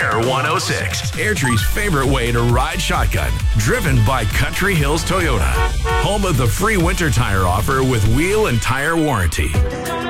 Air 106, Airtree's favorite way to ride shotgun. Driven by Country Hills Toyota. Home of the free winter tire offer with wheel and tire warranty.